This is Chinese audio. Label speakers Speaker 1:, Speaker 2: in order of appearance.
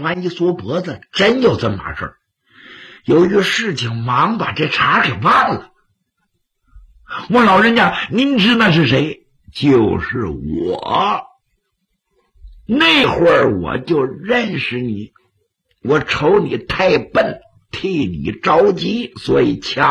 Speaker 1: 转一缩脖子，真有这么码事。由于事情忙，把这茬给忘了。我老人家，您知那是谁？就是我。那会儿我就认识你，我瞅你太笨，替你着急，所以